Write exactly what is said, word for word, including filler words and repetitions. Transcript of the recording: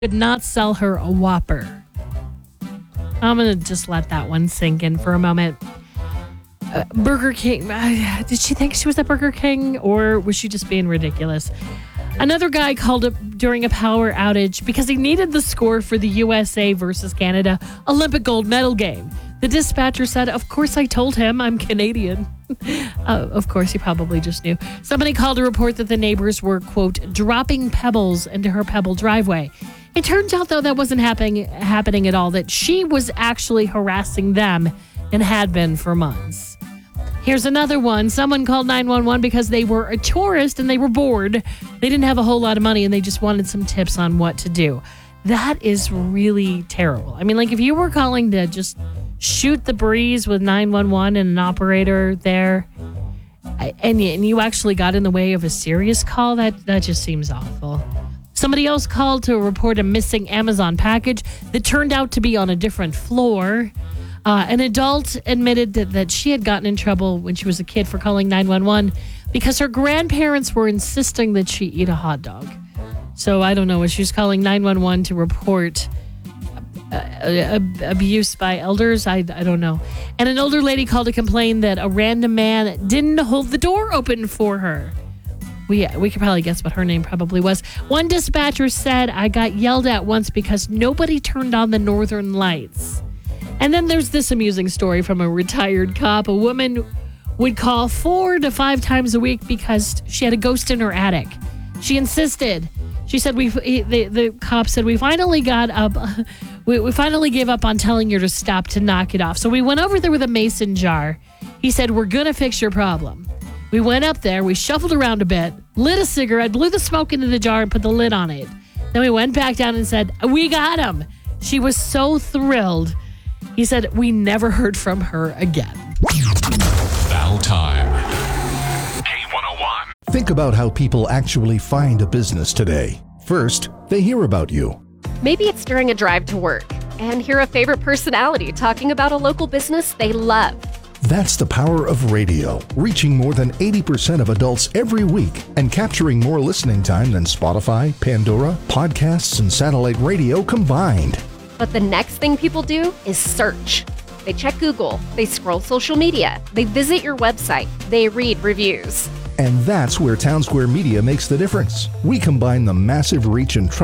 could not sell her a Whopper. I'm going to just let that one sink in for a moment. Uh, Burger King. Uh, did she think she was at Burger King, or was she just being ridiculous? Another guy called up during a power outage because he needed the score for the U S A versus Canada Olympic gold medal game. The dispatcher said, "Of course I told him I'm Canadian." uh, of course, he probably just knew. Somebody called to report that the neighbors were, quote, dropping pebbles into her pebble driveway. It turns out, though, that wasn't happening, happening at all, that she was actually harassing them and had been for months. Here's another one. Someone called nine one one because they were a tourist and they were bored. They didn't have a whole lot of money and they just wanted some tips on what to do. That is really terrible. I mean, like, if you were calling to just shoot the breeze with nine one one and an operator there, and, and you actually got in the way of a serious call, that, that just seems awful. Somebody else called to report a missing Amazon package that turned out to be on a different floor. Uh, an adult admitted that, that she had gotten in trouble when she was a kid for calling nine one one because her grandparents were insisting that she eat a hot dog. So I don't know, she was calling nine one one to report uh, uh, abuse by elders. I, I don't know. And an older lady called to complain that a random man didn't hold the door open for her. We, we could probably guess what her name probably was. One dispatcher said, "I got yelled at once because nobody turned on the northern lights." And then there's this amusing story from a retired cop. A woman would call four to five times a week because she had a ghost in her attic. She insisted. She said, "We." The, the cop said, "We finally got up. We, we finally gave up on telling her to stop to knock it off. So we went over there with a mason jar." He said, "We're going to fix your problem." We went up there. We shuffled around a bit, lit a cigarette, blew the smoke into the jar, and put the lid on it. Then we went back down and said, "We got him." She was so thrilled. He said, "We never heard from her again." Now time. K one oh one. Think about how people actually find a business today. First, they hear about you. Maybe it's during a drive to work and hear a favorite personality talking about a local business they love. That's the power of radio, reaching more than eighty percent of adults every week and capturing more listening time than Spotify, Pandora, podcasts, and satellite radio combined. But the next thing people do is search. They check Google, they scroll social media, they visit your website, they read reviews. And that's where Townsquare Media makes the difference. We combine the massive reach and trust